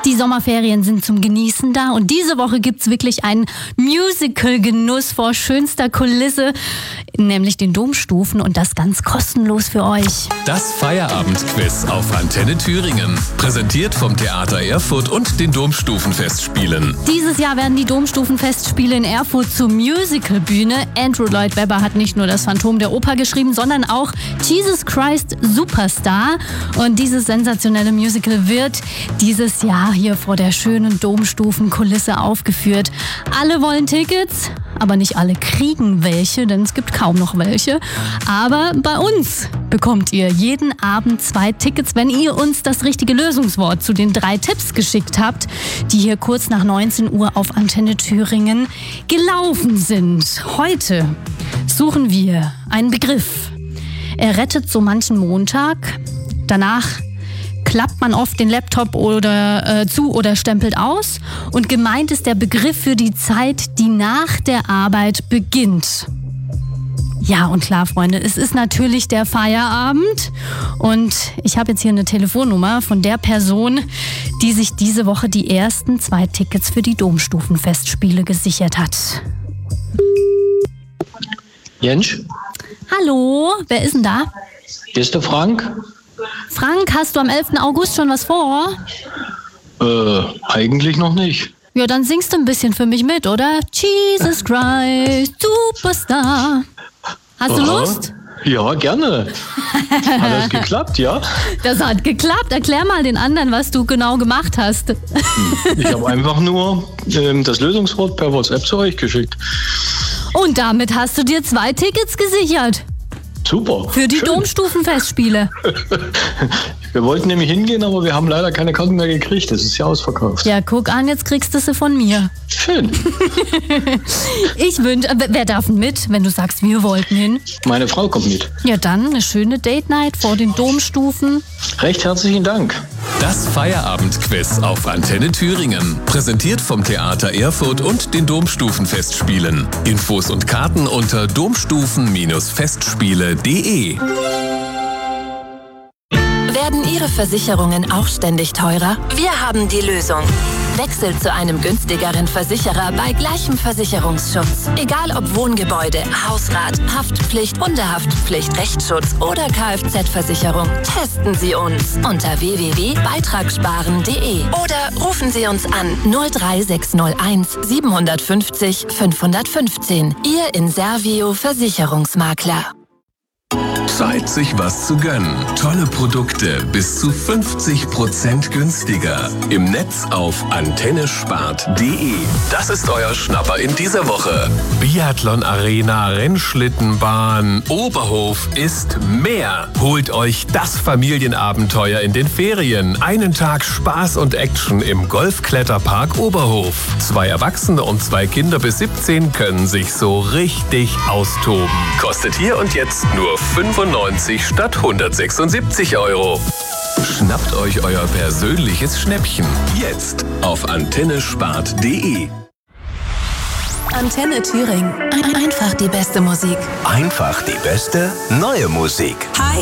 Die Sommerferien sind zum Genießen da und diese Woche gibt's wirklich einen Musical-Genuss vor schönster Kulisse, nämlich den Domstufen, und das ganz kostenlos für euch. Das Feierabendquiz auf Antenne Thüringen. Präsentiert vom Theater Erfurt und den Domstufenfestspielen. Dieses Jahr werden die Domstufenfestspiele in Erfurt zur Musicalbühne. Andrew Lloyd Webber hat nicht nur das Phantom der Oper geschrieben, sondern auch Jesus Christ Superstar. Und dieses sensationelle Musical wird dieses Jahr hier vor der schönen Domstufenkulisse aufgeführt. Alle wollen Tickets, aber nicht alle kriegen welche, denn es gibt kaum noch welche. Aber bei uns bekommt ihr jeden Abend 2 Tickets, wenn ihr uns das richtige Lösungswort zu den 3 Tipps geschickt habt, die hier kurz nach 19 Uhr auf Antenne Thüringen gelaufen sind. Heute suchen wir einen Begriff. Er rettet so manchen Montag. Danach klappt man oft den Laptop zu oder stempelt aus. Und gemeint ist der Begriff für die Zeit, die nach der Arbeit beginnt. Ja, und klar, Freunde, es ist natürlich der Feierabend. Und ich habe jetzt hier eine Telefonnummer von der Person, die sich diese Woche die ersten 2 Tickets für die Domstufenfestspiele gesichert hat. Jens? Hallo, wer ist denn da? Hier ist der Frank. Frank, hast du am 11. August schon was vor? Eigentlich noch nicht. Ja, dann singst du ein bisschen für mich mit, oder? Jesus Christ Superstar. Hast du Lust? Ja, gerne. Hat das geklappt, ja? Das hat geklappt. Erklär mal den anderen, was du genau gemacht hast. Ich habe einfach nur das Lösungswort per WhatsApp zu euch geschickt. Und damit hast du dir 2 Tickets gesichert. Super. Für die schön. Domstufenfestspiele. Wir wollten nämlich hingehen, aber wir haben leider keine Karten mehr gekriegt. Das ist ja ausverkauft. Ja, guck an, jetzt kriegst du sie von mir. Schön. Ich wünsche, wer darf denn mit, wenn du sagst, wir wollten hin? Meine Frau kommt mit. Ja, dann eine schöne Date-Night vor den Domstufen. Recht herzlichen Dank. Das Feierabendquiz auf Antenne Thüringen. Präsentiert vom Theater Erfurt und den Domstufenfestspielen. Infos und Karten unter domstufen-festspiele.de. Werden Ihre Versicherungen auch ständig teurer? Wir haben die Lösung. Wechselt zu einem günstigeren Versicherer bei gleichem Versicherungsschutz. Egal ob Wohngebäude, Hausrat, Haftpflicht, Hundehaftpflicht, Rechtsschutz oder Kfz-Versicherung. Testen Sie uns unter www.beitragssparen.de oder rufen Sie uns an 03601 750 515. Ihr Inservio Versicherungsmakler. Zeit, sich was zu gönnen. Tolle Produkte bis zu 50% günstiger. Im Netz auf antennespart.de. Das ist euer Schnapper in dieser Woche. Biathlon Arena, Rennschlittenbahn, Oberhof ist mehr. Holt euch das Familienabenteuer in den Ferien. Einen Tag Spaß und Action im Golfkletterpark Oberhof. 2 Erwachsene und 2 Kinder bis 17 können sich so richtig austoben. Kostet hier und jetzt nur 95 statt 176 €. Schnappt euch euer persönliches Schnäppchen. Jetzt auf antennespart.de. Antenne Thüringen. Einfach die beste Musik. Einfach die beste neue Musik. Hi.